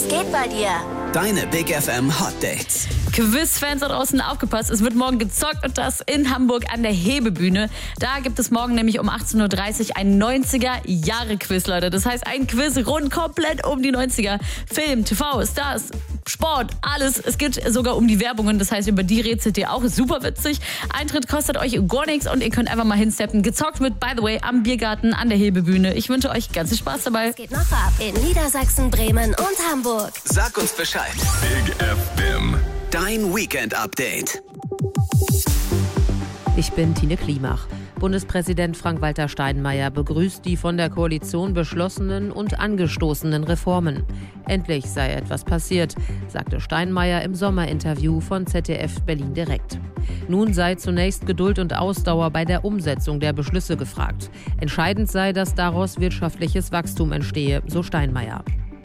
Was geht bei dir? Deine Big FM Hot Dates. Quiz-Fans da draußen, aufgepasst, es wird morgen gezockt und das in Hamburg an der Hebebühne. Da gibt es morgen nämlich um 18.30 Uhr ein 90er-Jahre-Quiz, Leute. Das heißt, ein Quiz rund komplett um die 90er. Film, TV, Stars, Sport, alles. Es geht sogar um die Werbungen, das heißt, über die rätselt ihr auch. Ist super witzig. Eintritt kostet euch gar nichts und ihr könnt einfach mal hinsteppen. Gezockt wird, by the way, am Biergarten an der Hebebühne. Ich wünsche euch ganz viel Spaß dabei. Es geht noch ab in Niedersachsen, Bremen und Hamburg. Sag uns Bescheid. Big FM. Dein Weekend-Update. Ich bin Tine Klimach. Bundespräsident Frank-Walter Steinmeier begrüßt die von der Koalition beschlossenen und angestoßenen Reformen. Endlich sei etwas passiert, sagte Steinmeier im Sommerinterview von ZDF Berlin Direkt. Nun sei zunächst Geduld und Ausdauer bei der Umsetzung der Beschlüsse gefragt. Entscheidend sei, dass daraus wirtschaftliches Wachstum entstehe, so Steinmeier.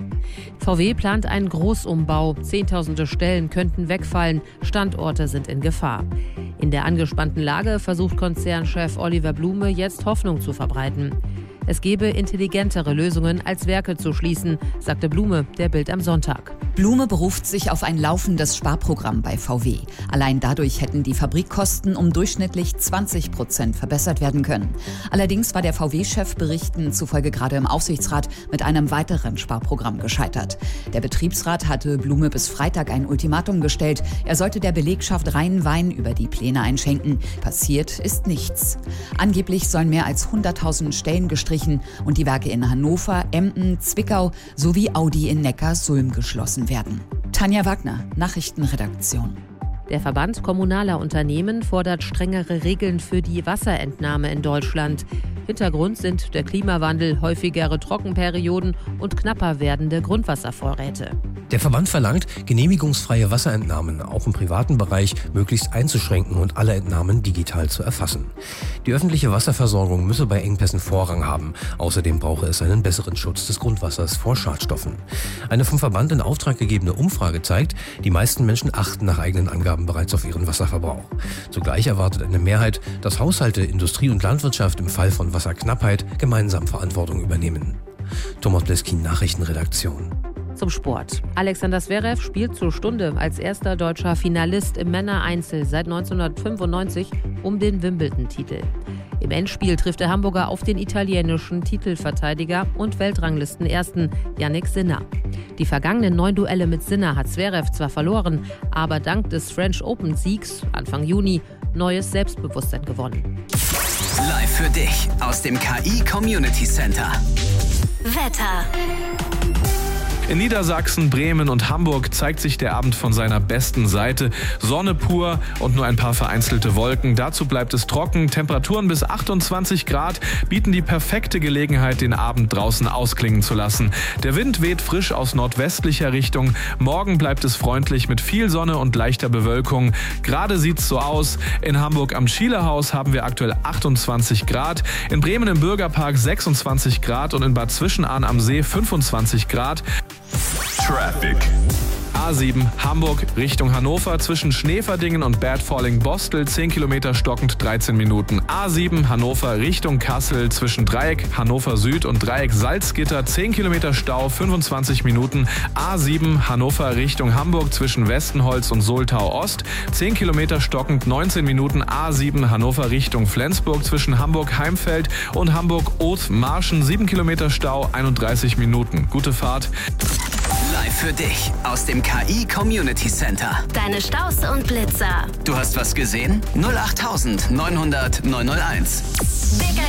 VW plant einen Großumbau. Zehntausende Stellen könnten wegfallen. Standorte sind in Gefahr. In der angespannten Lage versucht Konzernchef Oliver Blume jetzt Hoffnung zu verbreiten. Es gebe intelligentere Lösungen, als Werke zu schließen, sagte Blume der Bild am Sonntag. Blume beruft sich auf ein laufendes Sparprogramm bei VW. Allein dadurch hätten die Fabrikkosten um durchschnittlich 20% verbessert werden können. Allerdings war der VW-Chef Berichten zufolge gerade im Aufsichtsrat mit einem weiteren Sparprogramm gescheitert. Der Betriebsrat hatte Blume bis Freitag ein Ultimatum gestellt. Er sollte der Belegschaft reinen Wein über die Pläne einschenken. Passiert ist nichts. Angeblich sollen mehr als 100.000 Stellen gestrichen und die Werke in Hannover, Emden, Zwickau sowie Audi in Neckarsulm geschlossen werden. Tanja Wagner, Nachrichtenredaktion. Der Verband kommunaler Unternehmen fordert strengere Regeln für die Wasserentnahme in Deutschland. Hintergrund sind der Klimawandel, häufigere Trockenperioden und knapper werdende Grundwasservorräte. Der Verband verlangt, genehmigungsfreie Wasserentnahmen auch im privaten Bereich möglichst einzuschränken und alle Entnahmen digital zu erfassen. Die öffentliche Wasserversorgung müsse bei Engpässen Vorrang haben. Außerdem brauche es einen besseren Schutz des Grundwassers vor Schadstoffen. Eine vom Verband in Auftrag gegebene Umfrage zeigt, die meisten Menschen achten nach eigenen Angaben bereits auf ihren Wasserverbrauch. Zugleich erwartet eine Mehrheit, dass Haushalte, Industrie und Landwirtschaft im Fall von Wasserknappheit gemeinsam Verantwortung übernehmen. Thomas Bleskin, Nachrichtenredaktion. Zum Sport. Alexander Zverev spielt zur Stunde als erster deutscher Finalist im Männereinzel seit 1995 um den Wimbledon-Titel. Im Endspiel trifft der Hamburger auf den italienischen Titelverteidiger und Weltranglistenersten Jannik Sinner. Die vergangenen 9 Duelle mit Sinner hat Zverev zwar verloren, aber dank des French Open-Siegs Anfang Juni neues Selbstbewusstsein gewonnen. Live für dich aus dem KI Community Center. Wetter. In Niedersachsen, Bremen und Hamburg zeigt sich der Abend von seiner besten Seite. Sonne pur und nur ein paar vereinzelte Wolken. Dazu bleibt es trocken. Temperaturen bis 28 Grad bieten die perfekte Gelegenheit, den Abend draußen ausklingen zu lassen. Der Wind weht frisch aus nordwestlicher Richtung. Morgen bleibt es freundlich mit viel Sonne und leichter Bewölkung. Gerade sieht's so aus. In Hamburg am Schielehaus haben wir aktuell 28 Grad. In Bremen im Bürgerpark 26 Grad und in Bad Zwischenahn am See 25 Grad. Traffic. A7 Hamburg Richtung Hannover zwischen Schneeverdingen und Bad Falling-Bostel 10 Kilometer stockend 13 Minuten. A7 Hannover Richtung Kassel zwischen Dreieck Hannover Süd und Dreieck Salzgitter 10 Kilometer Stau 25 Minuten. A7 Hannover Richtung Hamburg zwischen Westenholz und Soltau Ost 10 Kilometer stockend 19 Minuten. A7 Hannover Richtung Flensburg zwischen Hamburg-Heimfeld und Hamburg-Oth-Marschen 7 Kilometer Stau 31 Minuten. Gute Fahrt. Live für dich aus dem KI Community Center. Deine Staus und Blitzer. Du hast was gesehen? 08900 901. Big